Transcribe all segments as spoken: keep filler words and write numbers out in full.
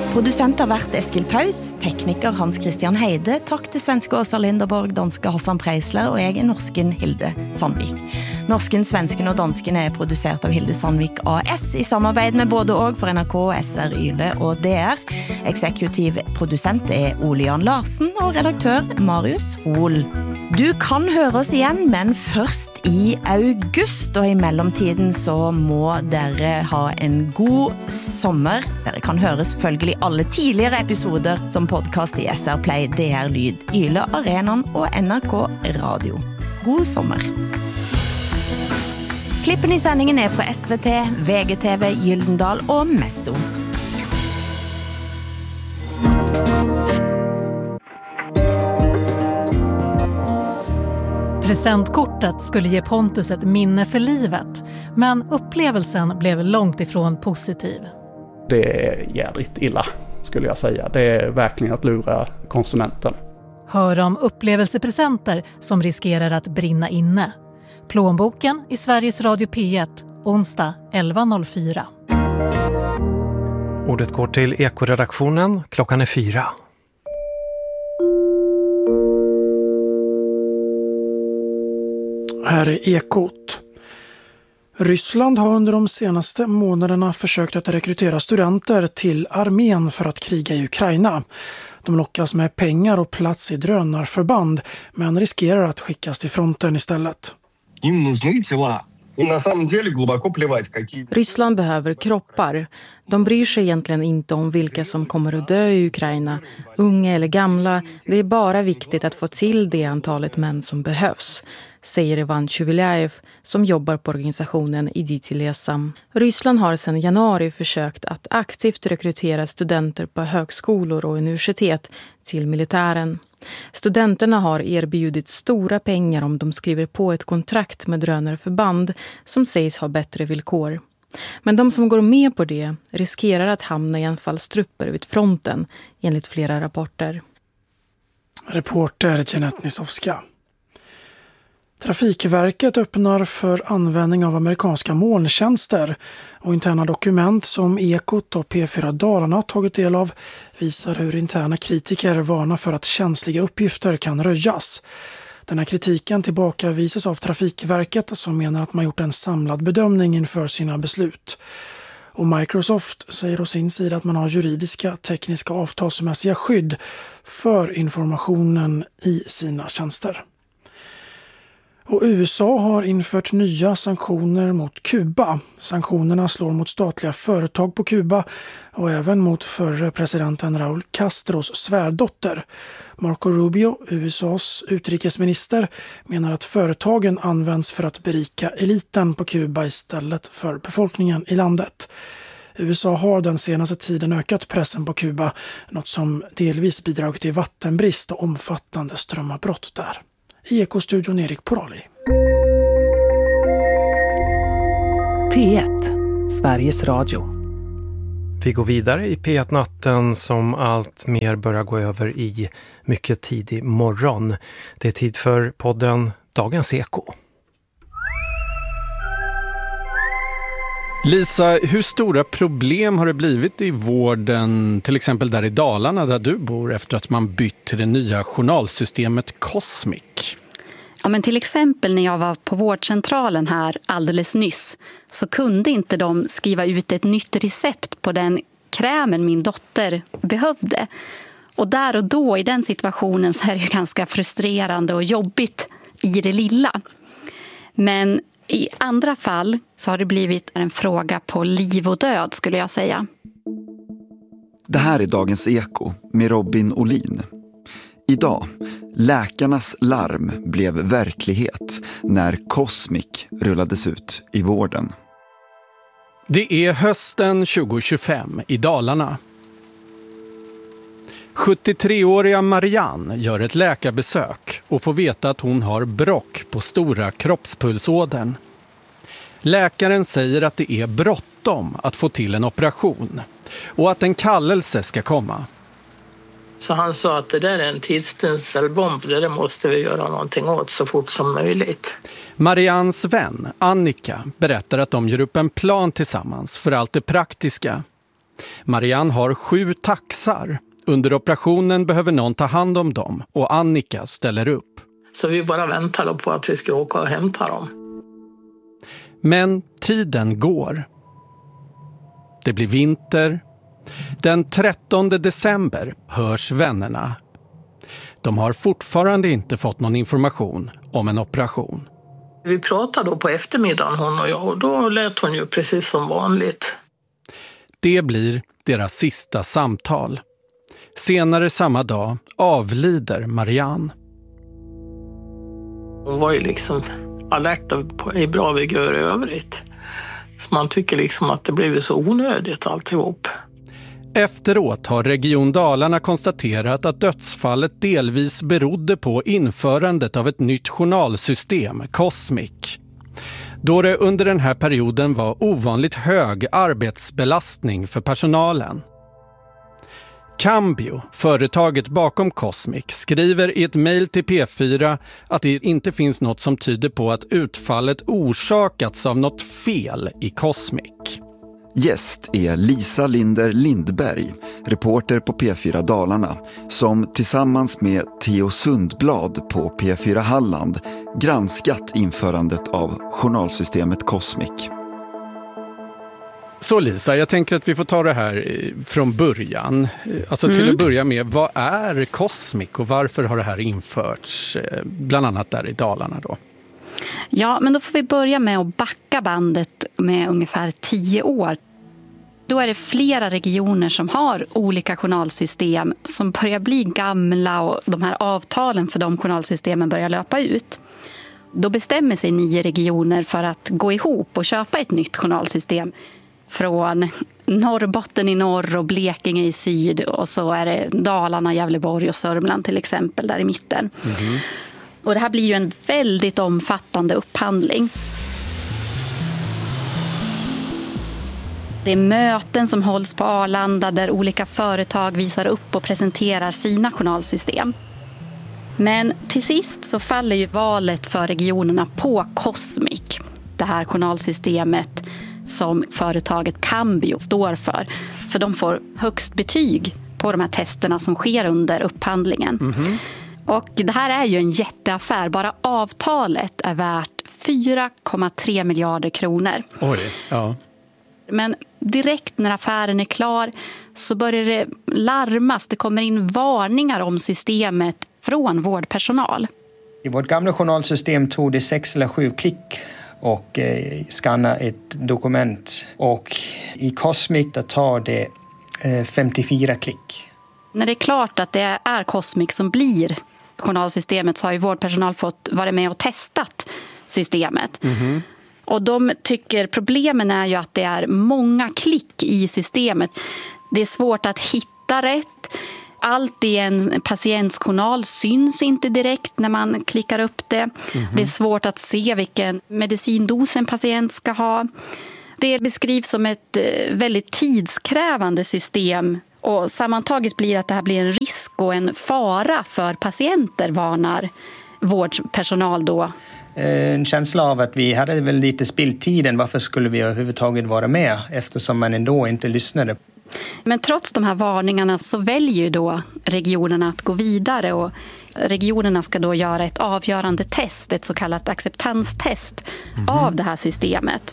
Producent har vært Eskil Paus, tekniker Hans Christian Heide, takk til svenske Åsa Linderborg, danske Hassan Preisler, og jeg er norsken Hilde Sandvik. Norsken, svensken og dansken er produsert av Hilde Sandvik A S i samarbeid med både og for N R K, S R, Yle og D R. Eksekutiv produsent er Ole Jan Larsen og redaktør Marius Hol. Du kan høre oss igjen, men først i august, og i mellomtiden så må dere ha en god sommer. Dere kan høre selvfølgelig alle tidligere episoder som podcast i S R Play, D R Lyd, Yle Arenan og N R K Radio. God sommer! Klippen i sendingen er fra S V T, V G T V, Gyldendal og Messo. Presentkortet skulle ge Pontus ett minne för livet, men upplevelsen blev långt ifrån positiv. Det är jädrigt illa, skulle jag säga. Det är verkligen att lura konsumenten. Hör om upplevelsepresenter som riskerar att brinna inne. Plånboken i Sveriges Radio P ett, onsdag elva noll fyra. Ordet går till Ekoredaktionen, klockan är fyra. Här är Ekot. Ryssland har under de senaste månaderna försökt att rekrytera studenter till armén för att kriga i Ukraina. De lockas med pengar och plats i drönarförband, men riskerar att skickas till fronten istället. Ryssland behöver kroppar. De bryr sig egentligen inte om vilka som kommer att dö i Ukraina, unga eller gamla. Det är bara viktigt att få till det antalet män som behövs, säger Ivan Chuviljaev som jobbar på organisationen Iditi Lesam. Ryssland har sedan januari försökt att aktivt rekrytera studenter på högskolor och universitet till militären. Studenterna har erbjudit stora pengar om de skriver på ett kontrakt med drönarförband som sägs ha bättre villkor. Men de som går med på det riskerar att hamna i anfallstrupper vid fronten, enligt flera rapporter. Reporter Jeanette Nisovska. Trafikverket öppnar för användning av amerikanska molntjänster och interna dokument som Ekot och P fyra Dalarna tagit del av visar hur interna kritiker varnar för att känsliga uppgifter kan röjas. Den här kritiken tillbakavisas av Trafikverket som menar att man gjort en samlad bedömning inför sina beslut. Och Microsoft säger å sin sida att man har juridiska, tekniska och avtalsmässiga skydd för informationen i sina tjänster. Och U S A har infört nya sanktioner mot Kuba. Sanktionerna slår mot statliga företag på Kuba och även mot förre presidenten Raúl Castros svärdotter. Marco Rubio, U S A:s utrikesminister, menar att företagen används för att berika eliten på Kuba istället för befolkningen i landet. U S A har den senaste tiden ökat pressen på Kuba, något som delvis bidragit till vattenbrist och omfattande strömavbrott där. I Ekostudion Erik Porali. P ett, Sveriges Radio. Vi går vidare i P ett-natten som allt mer börjar gå över i mycket tidig morgon. Det är tid för podden Dagens Eko. Lisa, hur stora problem har det blivit i vården, till exempel där i Dalarna där du bor, efter att man bytt till det nya journalsystemet Cosmic? Ja, men till exempel när jag var på vårdcentralen här alldeles nyss så kunde inte de skriva ut ett nytt recept på den krämen min dotter behövde. Och där och då i den situationen så är det ju ganska frustrerande och jobbigt i det lilla. Men i andra fall så har det blivit en fråga på liv och död, skulle jag säga. Det här är Dagens Eko med Robin Olin. Idag, läkarnas larm blev verklighet när Cosmic rullades ut i vården. Det är hösten tjugo tjugofem i Dalarna. sjuttiotre-åriga Marianne gör ett läkarbesök och får veta att hon har brock på stora kroppspulsådern. Läkaren säger att det är bråttom att få till en operation och att en kallelse ska komma. Så han sa att det där är en tidsstänsel bomb, det där måste vi göra någonting åt så fort som möjligt. Mariannes vän, Annika, berättar att de gör upp en plan tillsammans för allt det praktiska. Marianne har sju taxar. Under operationen behöver någon ta hand om dem och Annika ställer upp. Så vi bara väntade på att vi skulle åka och hämta dem. Men tiden går. Det blir vinter. Den trettonde december hörs vännerna. De har fortfarande inte fått någon information om en operation. Vi pratade då på eftermiddagen hon och jag och då lät hon ju precis som vanligt. Det blir deras sista samtal. Senare samma dag avlider Marianne. Hon var ju liksom alert och i bra vigör i övrigt. Så man tycker liksom att det blev så onödigt alltihop. Efteråt har Region Dalarna konstaterat att dödsfallet delvis berodde på införandet av ett nytt journalsystem, Cosmic. Då det under den här perioden var ovanligt hög arbetsbelastning för personalen. Cambio, företaget bakom Cosmic, skriver i ett mejl till P fyra att det inte finns något som tyder på att utfallet orsakats av något fel i Cosmic. Gäst är Lisa Linder Lindberg, reporter på P fyra Dalarna, som tillsammans med Theo Sundblad på P fyra Halland granskat införandet av journalsystemet Cosmic. Så Lisa, jag tänker att vi får ta det här från början. Alltså till Mm. att börja med, vad är Cosmic och varför har det här införts, bland annat där i Dalarna då? Ja, men då får vi börja med att backa bandet med ungefär tio år. Då är det flera regioner som har olika journalsystem som börjar bli gamla och de här avtalen för de journalsystemen börjar löpa ut. Då bestämmer sig nio regioner för att gå ihop och köpa ett nytt journalsystem från Norrbotten i norr och Blekinge i syd och så är det Dalarna, Gävleborg och Sörmland till exempel där i mitten. Mm. Och det här blir ju en väldigt omfattande upphandling. Det är möten som hålls på Arlanda där olika företag visar upp och presenterar sina journalsystem. Men till sist så faller ju valet för regionerna på Cosmic, det här journalsystemet som företaget Cambio står för. För de får högst betyg på de här testerna som sker under upphandlingen. Mm-hmm. Och det här är ju en jätteaffär. Bara avtalet är värt fyra komma tre miljarder kronor. Oj, ja. Men direkt när affären är klar så börjar det larmas. Det kommer in varningar om systemet från vårdpersonal. I vårt gamla journalsystem tog det sex eller sju klick och eh, skanna ett dokument. Och i Cosmic tar det eh, femtiofyra klick. När det är klart att det är Cosmic som blir journalsystemet så har ju vårdpersonal fått vara med och testat systemet. Mm-hmm. Och de tycker problemen är ju att det är många klick i systemet. Det är svårt att hitta rätt. Allt i en patientjournal syns inte direkt när man klickar upp det. Mm-hmm. Det är svårt att se vilken medicindos en patient ska ha. Det beskrivs som ett väldigt tidskrävande system. Och sammantaget blir att det här blir en risk och en fara för patienter, varnar vårdpersonal då. En känsla av att vi hade väl lite spilltiden. Varför skulle vi överhuvudtaget vara med eftersom man ändå inte lyssnade? Men trots de här varningarna så väljer ju då regionerna att gå vidare och regionerna ska då göra ett avgörande test, ett så kallat acceptanstest mm-hmm. av det här systemet.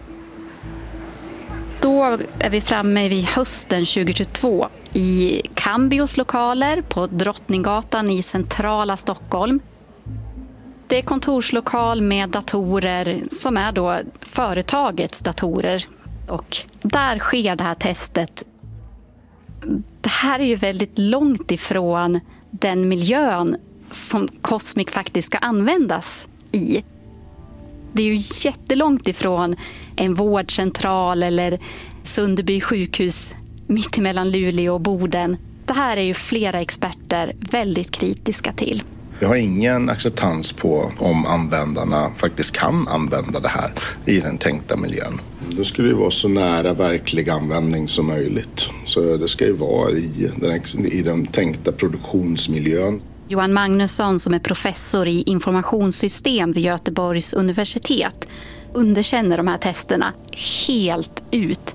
Då är vi framme vid hösten tjugohundratjugotvå i Cambios lokaler på Drottninggatan i centrala Stockholm. Det är kontorslokal med datorer som är då företagets datorer. Och där sker det här testet. Det här är ju väldigt långt ifrån den miljön som Cosmic faktiskt ska användas i. Det är ju jättelångt ifrån en vårdcentral eller Sunderby sjukhus mitt emellan Luleå och Boden. Det här är ju flera experter väldigt kritiska till. Vi har ingen acceptans på om användarna faktiskt kan använda det här i den tänkta miljön. Det skulle ju vara så nära verklig användning som möjligt. Så det ska ju vara i den, i den tänkta produktionsmiljön. Johan Magnusson som är professor i informationssystem vid Göteborgs universitet underkänner de här testerna helt ut.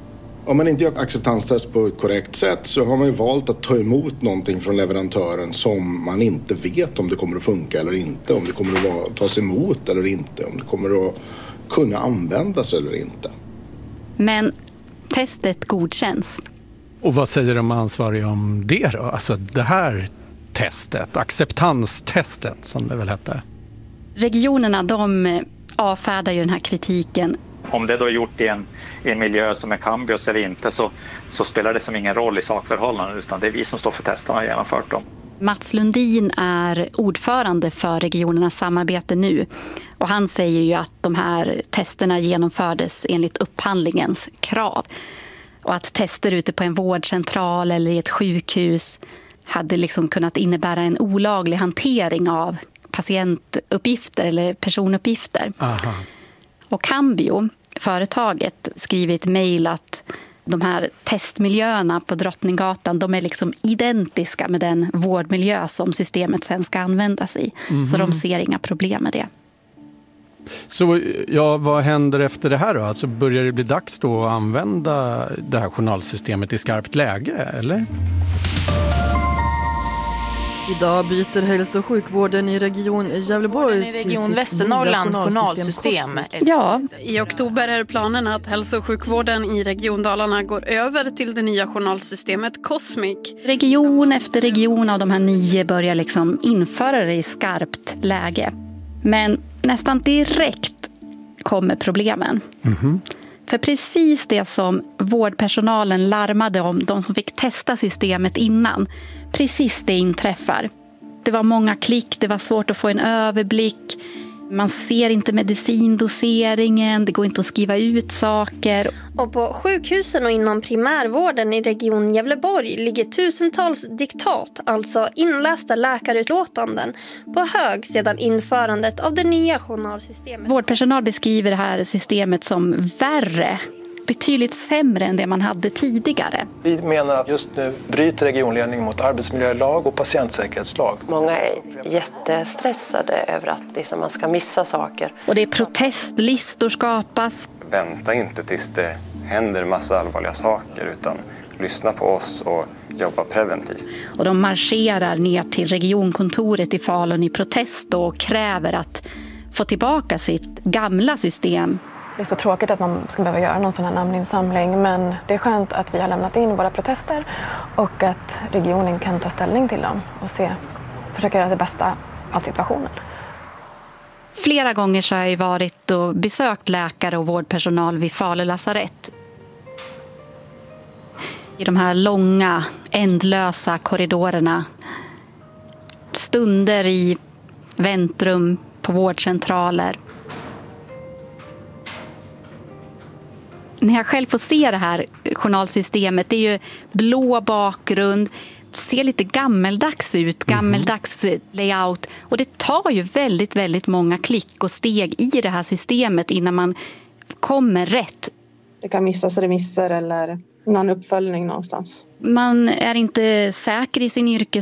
Om man inte gör acceptanstest på ett korrekt sätt så har man ju valt att ta emot någonting från leverantören som man inte vet om det kommer att funka eller inte. Om det kommer att vara, tas emot eller inte. Om det kommer att kunna användas eller inte. Men testet godkänns. Och vad säger de ansvariga om det då? Alltså det här testet, acceptanstestet som det väl hette. Regionerna, de avfärdar ju den här kritiken. Om det då är gjort i en, i en miljö som är Cambios eller inte så, så spelar det som ingen roll i sakförhållanden, utan det är vi som står för testerna och genomfört dem. Mats Lundin är ordförande för regionernas samarbete nu och han säger ju att de här testerna genomfördes enligt upphandlingens krav. Och att tester ute på en vårdcentral eller i ett sjukhus hade liksom kunnat innebära en olaglig hantering av patientuppgifter eller personuppgifter. Aha. Och Cambio, företaget, skriver i ett mejl att de här testmiljöerna på Drottninggatan, de är liksom identiska med den vårdmiljö som systemet sen ska användas i. Mm-hmm. Så de ser inga problem med det. Så ja, vad händer efter det här då? Alltså börjar det bli dags då att använda det här journalsystemet i skarpt läge, eller? Idag byter hälso- och sjukvården i region Gävleborg i region Västernorrland journalsystem. Ja, i oktober är planen att hälso- och sjukvården i region Dalarna går över till det nya journalsystemet Cosmic. Region efter region av de här nio börjar liksom införa det i skarpt läge. Men nästan direkt kommer problemen. Mm-hmm. För precis det som vårdpersonalen larmade om, de som fick testa systemet innan, precis det inträffar. Det var många klick, det var svårt att få en överblick. Man ser inte medicindoseringen, det går inte att skriva ut saker. Och på sjukhusen och inom primärvården i region Gävleborg ligger tusentals diktat, alltså inlästa läkarutlåtanden, på hög sedan införandet av det nya journalsystemet. Vårdpersonal beskriver det här systemet som värre, betydligt sämre än det man hade tidigare. Vi menar att just nu bryter regionledningen mot arbetsmiljölag och patientsäkerhetslag. Många är jättestressade över att liksom man ska missa saker. Och det är protestlistor skapas. Vänta inte tills det händer massa allvarliga saker, utan lyssna på oss och jobba preventivt. Och de marscherar ner till regionkontoret i Falun i protest och kräver att få tillbaka sitt gamla system. Det är så tråkigt att man ska behöva göra någon sån här namninsamling, men det är skönt att vi har lämnat in våra protester och att regionen kan ta ställning till dem och se, försöka göra det bästa av situationen. Flera gånger så har jag varit och besökt läkare och vårdpersonal vid Falu lasarett. I de här långa, ändlösa korridorerna. Stunder i väntrum på vårdcentraler. När jag själv får se det här journalsystemet, det är ju blå bakgrund, ser lite gammeldags ut, gammeldags layout. Och det tar ju väldigt, väldigt många klick och steg i det här systemet innan man kommer rätt. Det kan missas remisser eller någon uppföljning någonstans. Man är inte säker i sin yrkesroll.